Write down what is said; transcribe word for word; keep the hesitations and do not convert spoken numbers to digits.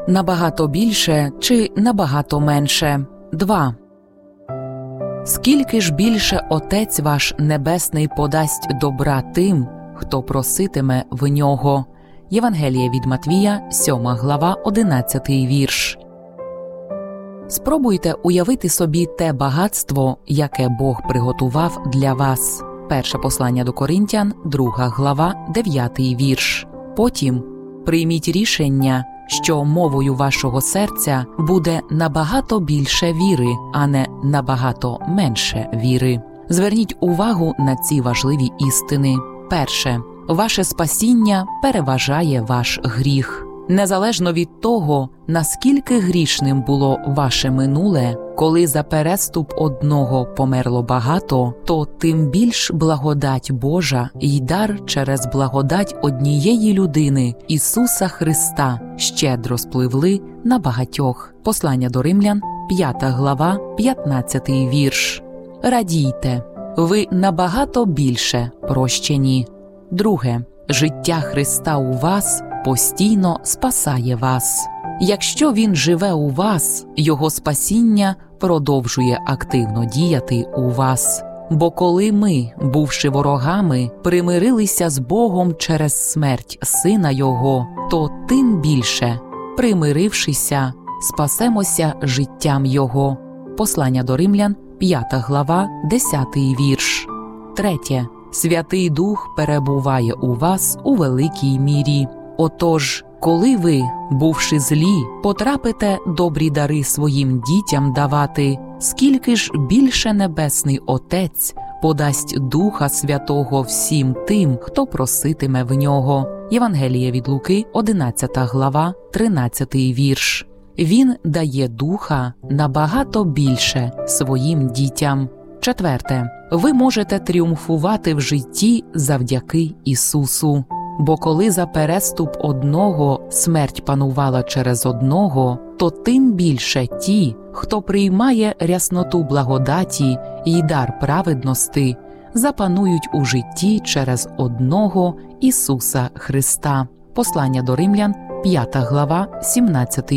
Набагато більше чи набагато менше? два. Скільки ж більше Отець ваш Небесний подасть добра тим, хто проситиме в нього? Євангеліє від Матвія, сьома глава, одинадцятий вірш. Спробуйте уявити собі те багатство, яке Бог приготував для вас. Перше послання до Коринтян, друга глава, дев'ятий вірш. Потім прийміть рішення, що мовою вашого серця буде набагато більше віри, а не набагато менше віри. Зверніть увагу на ці важливі істини. Перше. Ваше спасіння переважає ваш гріх. Незалежно від того, наскільки грішним було ваше минуле, коли за переступ одного померло багато, то тим більш благодать Божа й дар через благодать однієї людини, Ісуса Христа, щедро спливли на багатьох. Послання до Римлян, п'ята глава, п'ятнадцятий вірш. Радійте, ви набагато більше прощені. Друге. Життя Христа у вас постійно спасає вас. Якщо Він живе у вас, Його спасіння продовжує активно діяти у вас. Бо коли ми, бувши ворогами, примирилися з Богом через смерть Сина Його, то тим більше, примирившися, спасемося життям Його. Послання до Римлян, п'ята глава, десятий вірш. Третє. Святий Дух перебуває у вас у великій мірі. Отож, коли ви, бувши злі, потрапите добрі дари своїм дітям давати, скільки ж більше Небесний Отець подасть Духа Святого всім тим, хто проситиме в Нього. Євангеліє від Луки, одинадцята глава, тринадцятий вірш. Він дає Духа набагато більше своїм дітям. Четверте. Ви можете тріумфувати в житті завдяки Ісусу. Бо коли за переступ одного смерть панувала через одного, то тим більше ті, хто приймає рясноту благодаті й дар праведності, запанують у житті через одного Ісуса Христа. Послання до Римлян, п'ята глава, сімнадцятий